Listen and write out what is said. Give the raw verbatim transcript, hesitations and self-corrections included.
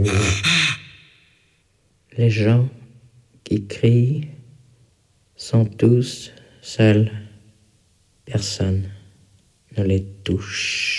Les gens qui crient sont tous seuls, personne ne les touche.